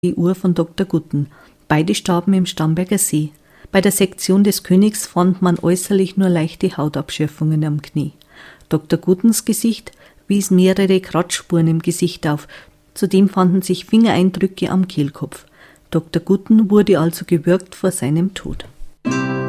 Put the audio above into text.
die Uhr von Dr. Gutten. Beide starben im Starnberger See. Bei der Sektion des Königs fand man äußerlich nur leichte Hautabschürfungen am Knie. Dr. Guttens Gesicht wies mehrere Kratzspuren im Gesicht auf. Zudem fanden sich Fingereindrücke am Kehlkopf. Dr. Gutten wurde also gewürgt vor seinem Tod.